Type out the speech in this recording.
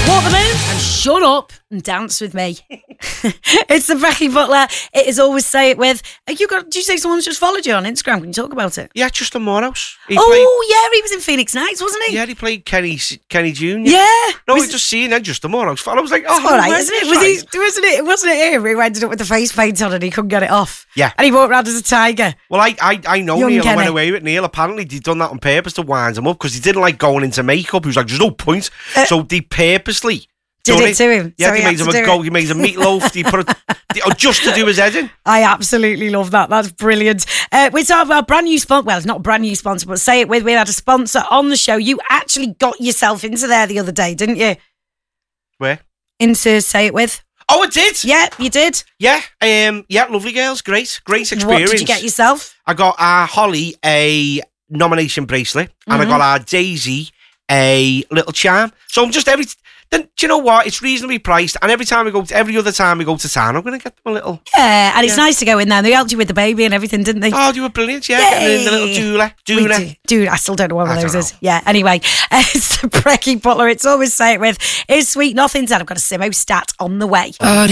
Walk the moon and shut up and dance with me. It's the Becky Butler. It is Always Say It With. Did you say someone's just followed you on Instagram? Can you talk about it? Yeah, Justin Morehouse. Yeah, he was in Phoenix Nights, wasn't he? Yeah, he played Kenny Jr. Yeah. No, we just seen Justin Morehouse. I was like, all right, isn't it? Wasn't it him who ended up with the face paint on and he couldn't get it off? Yeah. And he walked around as a tiger. Well, I know Young Neil. Kenny. I went away with Neil. Apparently, he'd done that on purpose to wind him up because he didn't like going into makeup. He was like, there's no point. So they purposely did it to him. Yeah, so he made him a go. He made a meatloaf. He put just to do his head in. I absolutely love that. That's brilliant. We're talking about brand new sponsor. Well, it's not a brand new sponsor, but Say It With. We had a sponsor on the show. You actually got yourself into there the other day, didn't you? Where? Into Say It With. Oh, I did. Yeah, you did. Yeah, lovely girls. Great experience. What did you get yourself? I got Holly a nomination bracelet, and I got our Daisy a little charm. So I'm just Then do you know what? It's reasonably priced, and every other time we go to town, I'm going to get them a little. Yeah, and it's nice to go in there. They helped you with the baby and everything, didn't they? Oh, they were brilliant. Yeah, getting in the little doula. Dude, I still don't know what one of those is. Yeah. Anyway, it's the Becky Butler. It's Always Say It With. Is Sweet Nothings, and I've got a Simo stat on the way.